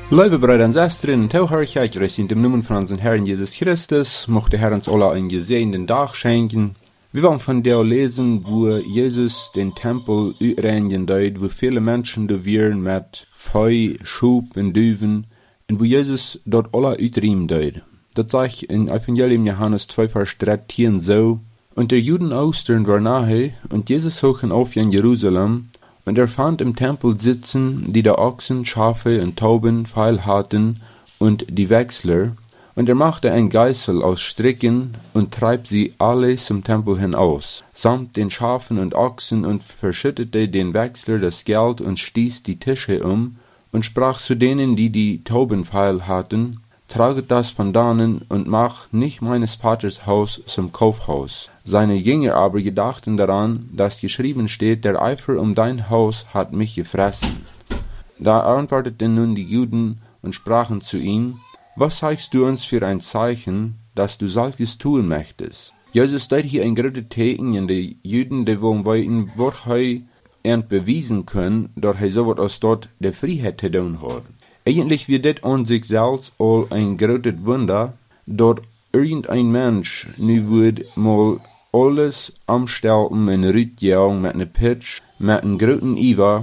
Liebe Brüder und Schwestern, Tauherrlichkeit, recht in dem Namen von unserem Herrn Jesus Christus, mochte Herr uns alle einen gesegneten Tag schenken. Wir wollen von der lesen, wo Jesus den Tempel uitreinigen deed, wo viele Menschen da wären mit Feu, Schub und Düven, und wo Jesus dort alle uitriemen deed. Das sagt in Evangelium Johannes 2, Vers 13 so: Und der Juden Ostern war nahe, und Jesus hochen auf in Jerusalem, und fand im Tempel sitzen, die da Ochsen, Schafe und Tauben feil hatten, und die Wechsler, und machte ein Geißel aus Stricken, und treib sie alle zum Tempel hinaus, samt den Schafen und Ochsen, und verschüttete den Wechsler das Geld, und stieß die Tische und sprach zu denen, die Tauben feil hatten: Traget das von dannen, und mach nicht meines Vaters Haus zum Kaufhaus. Seine Jünger aber gedachten daran, dass geschrieben steht, der Eifer um dein Haus hat mich gefressen. Da antworteten nun die Juden und sprachen zu ihm: Was zeigst du uns für ein Zeichen, dass du solches tun möchtest? Jesus deed hier ein großes Teken in die Juden, die wollen weiten, was er bewiesen können, dass er so was aus dort der Freiheit zu tun hat. Eigentlich wird das an sich selbst all ein großes Wunder, dass irgendein Mensch nu wird mal alles amstelten in Rütjaung mit ne Pitch, mit einem großen Iver,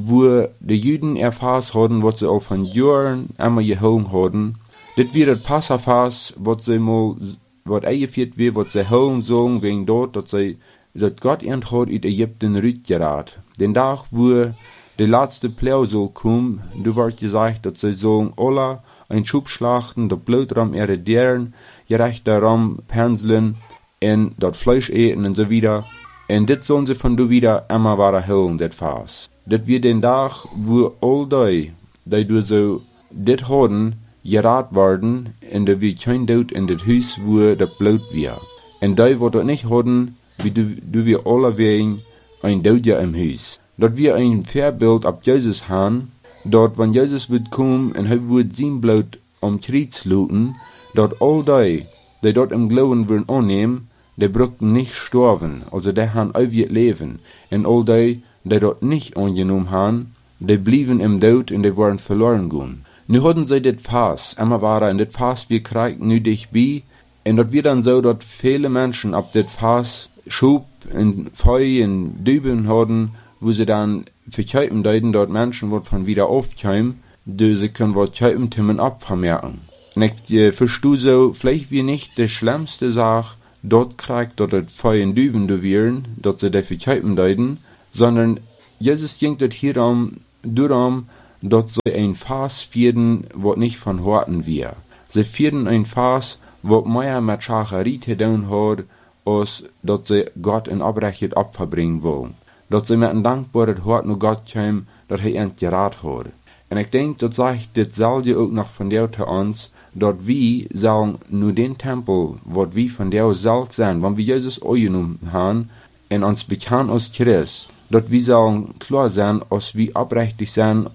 wo die Juden erfasst haben, was sie auch von Jahren einmal geholt haben. Das wird das Passafas, was sie mal, was eingeführt wird, was sie holen sollen, wegen dort, dass Gott ihnen hat in Ägypten rütgerat. Den Tag, wo der letzte Plau soll kommen, du wird gesagt, dass sie sollen alle ein Schub schlachten, das Blut ram eredieren, gerecht daran penseln, und das Fleisch eten und so wieder. Und das sollen sie von du wieder immer weiter holen, das Fass. Das wird den Tag, wo all die du so das haben, gerat werden, und da wird kein Tod in das Haus, wo das Blut wird. Und die, wo das nicht haben, wie du wir alle wegen, ein Tod ja im Haus. Dort wir ein Vorbild ab Jesus haben, dort, wenn Jesus wird kommen und er wird sein Blut am Kreuz luten, dort all die dort im Glauben würden annehmen, die brauchten nicht sterben, also die haben ewig Leben. Und all die dort nicht angenommen haben, die blieben im Tod und die waren verloren gegangen. Nu hatten sie das Fass, immer weiter, und das Fass wir kriegen nu dich bei, und dort wird dann so, dass viele Menschen ab das Fass Schub und Feu und Düben hatten, wo sie dann verkäupen deuten, dort Menschen, die von wieder aufkämen, die sie können was käupen, timmen abvermerken. Und ich verstehe so, vielleicht wie nicht die schlimmste Sache, dort kriegt, dort das Feu und Düben du wären, dort sie die verkäupen deuten, sondern Jesus ging dort hier darum, dort sie ein Fass führen, was nicht von Horten wir. Sie führen ein Fass, was mehr mit Schacherie zu tun hat, als dort sie Gott in Abrechnet Opfer bringen wollen. Dort sie mit einem dankbaren Hort nur Gott kämen, dass er ihn gerat hat. Und ich denke, dort sagt dasselbe auch noch von der zu uns, dort wir sollen nur den Tempel, was wir von der selbst sind, wenn wir Jesus angenommen haben, und uns bekannt als Christ, dort wir sollen klar sein, als wir aufrichtig sein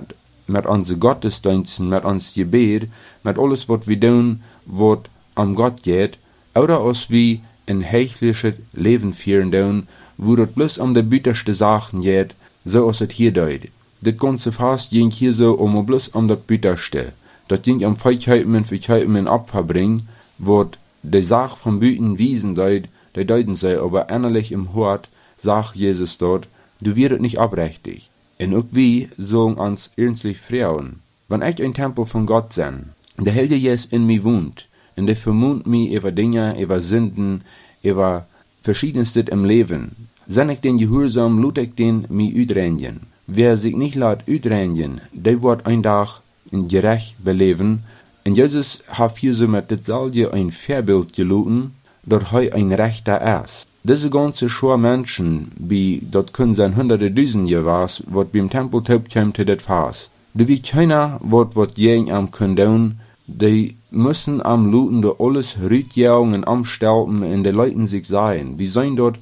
mit unseren Gottesdiensten, mit uns Gebet, mit alles, was wir tun, was am Gott geht, oder als wir ein heichliches Leben führen tun, wo das bloß um die bitterste Sachen geht, so als es hier deut. Das ganze Fass ging hier so bloß um das bitterste. Das ging um Verkäufen und Opfer bringen, wo die Sache vom Büten wiesen deut, die deuten sie, aber innerlich im Hort, sagt Jesus dort, du wirst nicht abrechtig. Und auch wir sollen uns ernstlich freuen. Wenn ich ein Tempel von Gott bin, der Heilige Jesus in mir wohnt, und der vermont mich über Dinge, über Sünden, über Verschiedenstes im Leben. Sind ich den Gehorsam, lud ich den mich uitreinigen. Wer sich nicht lässt uitreinigen, der wird ein Tag in gerecht beleben. Und Jesus hat hier so mit dasselbe ein Vorbild geluten, dass er ein Rechter ist. Diese ganze Schar Menschen, wie dort können sein hunderte Tausend was, wat beim Tempel taub käme zu das Fass. Da wie keiner, wat jeden am können, die müssen am Luten da alles rütjagen und amstelten und die Leuten sich sagen. Wir sehen dort,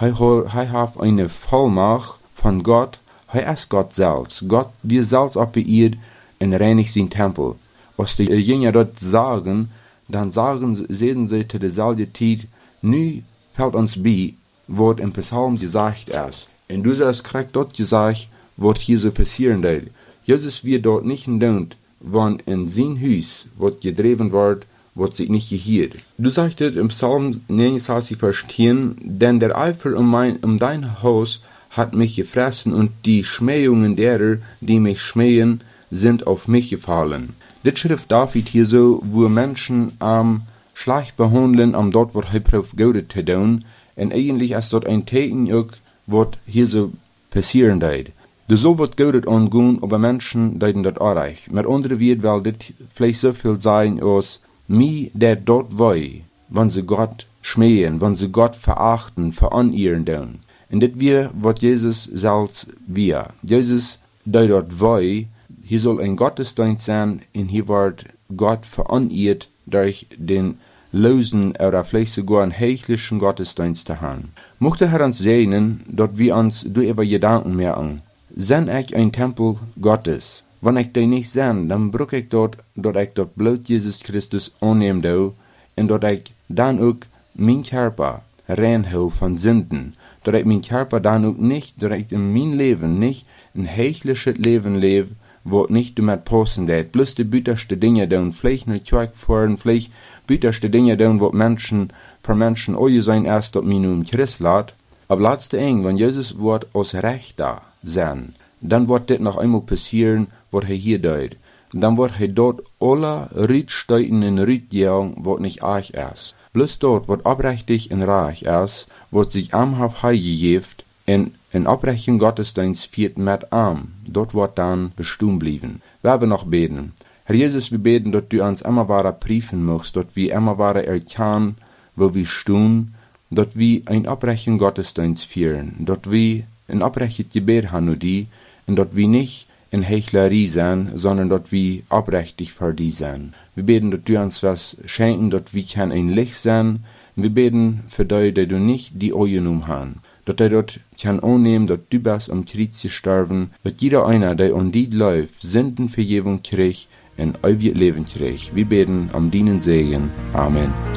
er hat eine Vollmacht von Gott, er ist Gott selbst. Gott, wir selbst abbeirrt und reinigt sein Tempel. Was die Jünger dort sagen, dann sehen sie zu derselben Zeit, nu fällt uns bei, was im Psalm gesagt ist. Und du hast kriegt dort gesagt, was hier so passieren wird. Jesus wird dort nicht tun, wann in sein Huis wat gedreven wordt, wat sich nicht gehiert. Du sagtest im Psalm 69, Vers 10, denn der Eifer um dein Haus hat mich gefressen und die Schmähungen derer, die mich schmähen, sind auf mich gefallen. Dit schrift David hier so, wo Menschen schlecht behandeln, dort wat hij proeft Gode te doen, en eigentlich ist dort ein Teken ook, wat hier so passieren deed. Du soll wat Gode angehen, aber Menschen deiden dort auch. Mit anderen wird, weil dit vielleicht so viel sein, als mi, der dort wei, wenn sie Gott schmähen, wenn sie Gott verachten, veranieren tun. Und dit wir, wat Jesus selbst wir. Jesus, der dort wei, hier soll ein Gottesdienst sein, und hier wird Gott veraniert durch den losen oder vielleicht sogar einen heiliglichen Gottesdienst zu haben. Mochte Herr uns segnen, dort wir uns durch ihre Gedanken merken. Sind ich ein Tempel Gottes? Wenn ich den nicht sehen, dann brauch ich dort bloß Jesus Christus annehmen do, und dort ich dann auch mein Körper reinhol von Sünden, dort ich mein Körper dann auch nicht, dort ich in mein Leben nicht ein heiliges Leben lebe, wo nicht damit passen geht, bloß die bütterste Dinge tun, vielleicht eine Kirche fahren, vielleicht bütterste Dinge tun, wo Menschen alle sein erst dort mir nur im Christ lässt. Aber letzte Eng, wenn Jesus Wort aus Recht da sein, dann wird das noch einmal passieren, was er hier deut. Dann wird er dort alle Riedsteiten Riedjagen, was nicht euch ist. Bloß dort, was abrechtig und reich ist, wird sich amhaft heigegeben, in abbrechen Gottesdienst viert mit arm. Dort wird dann bestehen bleiben. Wir haben noch beten. Herr Jesus, wir beten, dass du uns immer weiter prüfen möchtest, dass wir immer weiter erkennen, wo wir stehen, dass wir ein abbrechen Gottesdienst führen, dass wir ein abbrechet Gebet haben nur die, und dass wir nicht in Heuchlerie sein, sondern dass wir abrechtig für die sein. Wir beten, dass du uns was schenken, dass wir ein Licht sein. Wir beten für die, die du nicht die Augen haben. Dass er dort kann annehmen, dass du bist am Kreuz gestorben, dass jeder einer, der an die läuft, Sündenvergebung kriegt und ewig Leben kriegt. Wir beten am Dienen Segen. Amen.